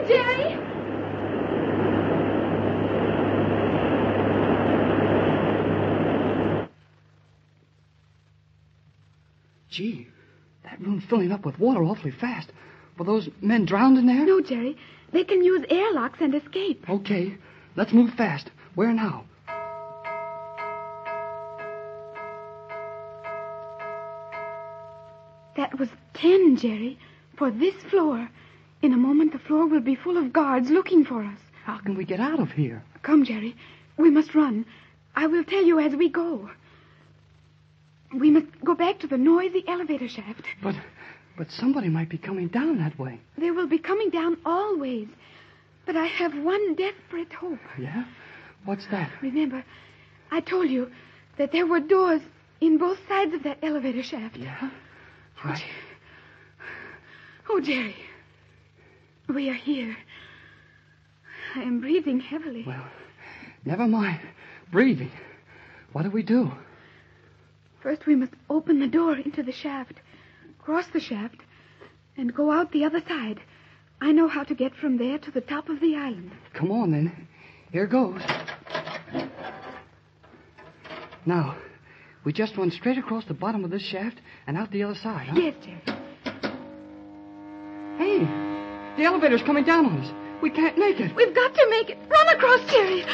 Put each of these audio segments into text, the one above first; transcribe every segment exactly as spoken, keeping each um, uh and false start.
on, Jerry. Gee, that room's filling up with water awfully fast. Were those men drowned in there? No, Jerry. They can use airlocks and escape. Okay, let's move fast. Where now? That was ten, Jerry, for this floor. In a moment, the floor will be full of guards looking for us. How can we get out of here? Come, Jerry. We must run. I will tell you as we go. We must go back to the noisy elevator shaft. But, but somebody might be coming down that way. They will be coming down always. But I have one desperate hope. Yeah? What's that? Remember, I told you that there were doors in both sides of that elevator shaft. Yeah? Right. Oh, Jerry. We are here. I am breathing heavily. Well, never mind. Breathing. What do we do? First, we must open the door into the shaft, cross the shaft, and go out the other side. I know how to get from there to the top of the island. Come on, then. Here goes. Now, we just run straight across the bottom of this shaft and out the other side, huh? Yes, Jerry. Hey, the elevator's coming down on us. We can't make it. We've got to make it. Run across, Jerry.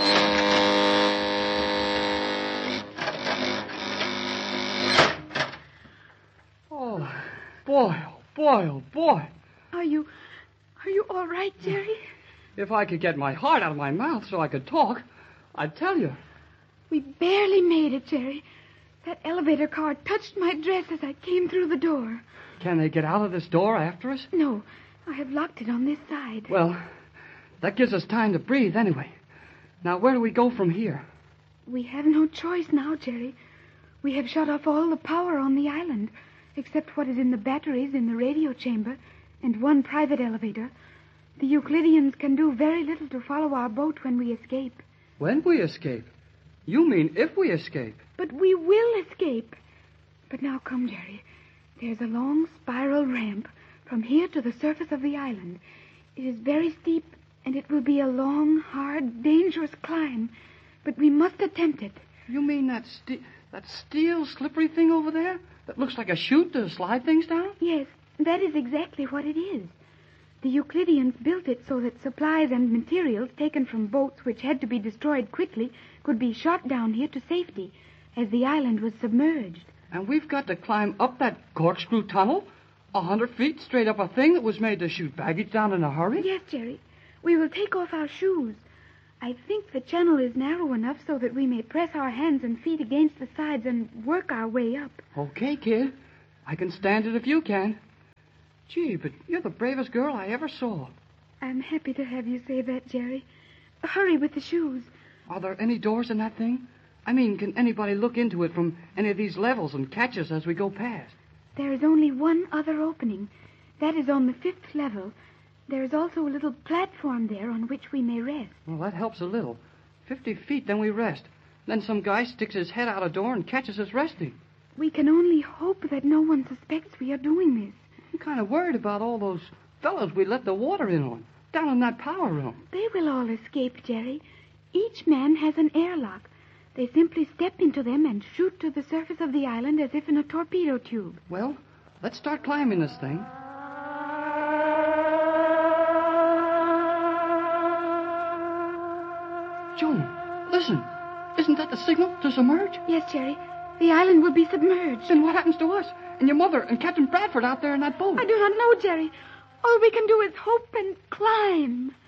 Oh, boy, oh, boy, oh, boy. Are you... Are you all right, Jerry? If I could get my heart out of my mouth so I could talk, I'd tell you. We barely made it, Jerry. That elevator car touched my dress as I came through the door. Can they get out of this door after us? No, I have locked it on this side. Well, that gives us time to breathe anyway. Now, where do we go from here? We have no choice now, Jerry. We have shut off all the power on the island, except what is in the batteries in the radio chamber and one private elevator. The Euclideans can do very little to follow our boat when we escape. When we escape? You mean if we escape? But we will escape. But now come, Jerry. There's a long spiral ramp from here to the surface of the island. It is very steep, and it will be a long, hard, dangerous climb. But we must attempt it. You mean that ste- that steel slippery thing over there? That looks like a chute to slide things down? Yes, that is exactly what it is. The Euclideans built it so that supplies and materials taken from boats which had to be destroyed quickly could be shot down here to safety, as the island was submerged. And we've got to climb up that corkscrew tunnel, a hundred feet straight up a thing that was made to shoot baggage down in a hurry? Yes, Jerry. We will take off our shoes. I think the channel is narrow enough so that we may press our hands and feet against the sides and work our way up. Okay, kid. I can stand it if you can. Gee, but you're the bravest girl I ever saw. I'm happy to have you say that, Jerry. Hurry with the shoes. Are there any doors in that thing? I mean, can anybody look into it from any of these levels and catch us as we go past? There is only one other opening. That is on the fifth level. There is also a little platform there on which we may rest. Well, that helps a little. Fifty feet, then we rest. Then some guy sticks his head out a door and catches us resting. We can only hope that no one suspects we are doing this. I'm kind of worried about all those fellows we let the water in on, down in that power room. They will all escape, Jerry. Each man has an airlock. They simply step into them and shoot to the surface of the island as if in a torpedo tube. Well, let's start climbing this thing. Joan, listen. Isn't that the signal to submerge? Yes, Jerry. The island will be submerged. Then what happens to us? And your mother and Captain Bradford out there in that boat? I do not know, Jerry. All we can do is hope and climb.